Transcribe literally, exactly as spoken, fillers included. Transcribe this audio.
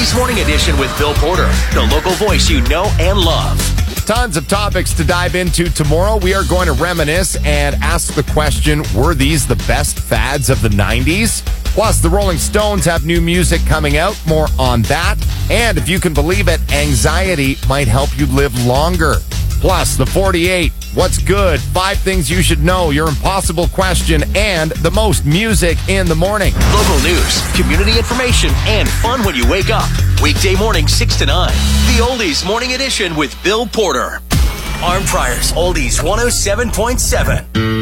Oldies Morning Edition with Bill Porter, the local voice you know and love. Tons of topics to dive into tomorrow. We are going to reminisce and ask the question, were these the best fads of the nineties? Plus, the Rolling Stones have new music coming out. More on that. And if you can believe it, anxiety might help you live longer. Plus, the forty-eight, what's good, five things you should know, your impossible question, and the most music in the morning. Local news, community information, and fun when you wake up. Weekday morning, six to nine. The Oldies Morning Edition with Bill Porter. Arm Priors, Oldies one oh seven point seven.